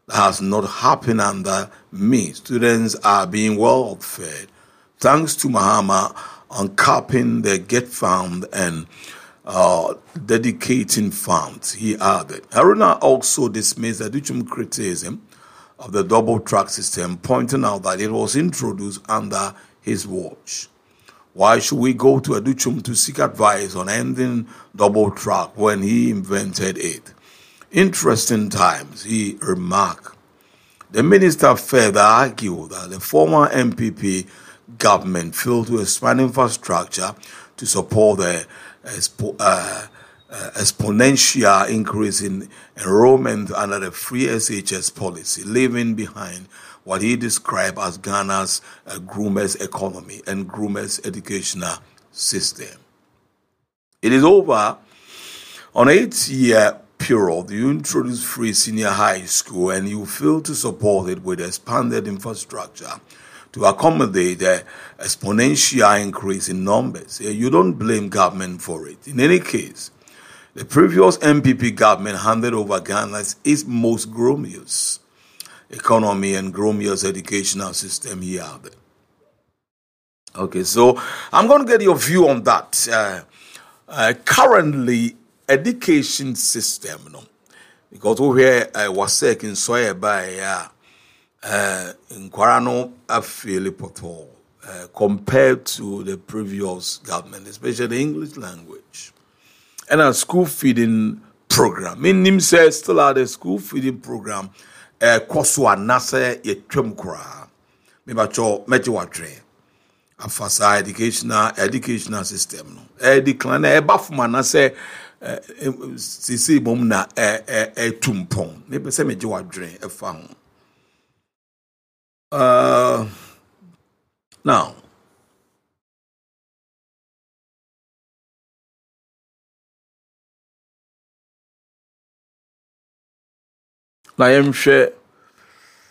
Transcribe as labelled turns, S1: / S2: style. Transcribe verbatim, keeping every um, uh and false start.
S1: That has not happened under me. Students are being well fed thanks to Mahama uncapping the Get Fund and uh, dedicating funds, he added. Haruna also dismissed the Aduchum criticism of the double track system, pointing out that it was introduced under his watch. Why should we go to Aduchum to seek advice on ending double track when he invented it? Interesting times, he remarked. The minister further argued that the former M P P government failed to expand infrastructure to support the expo- uh, uh, exponential increase in enrollment under the free S H S policy, leaving behind what he described as Ghana's uh, groomers economy and groomers educational system. It is over. On eight-year period, you introduce free senior high school and you fail to support it with expanded infrastructure to accommodate the exponential increase in numbers. You don't blame government for it. In any case, the previous M P P government handed over Ghana's its most grumpiest economy and grumpiest educational system here. Okay, so I'm going to get your view on that. Uh, uh, currently, education system, you know, because over here I was saying so by uh, uh, in Kwarano Afili Poto uh, compared to the previous government, especially the English language and a school feeding program. In him says still had a school feeding program. Uh, Koswa Nasa Yetwem Kura, Mibacho Mejiwatre. Afasa educational educational system no e decline e bafuma na say sisi mom na e e tumpon me pese meje wadwen e fa ho uh now na yemhwe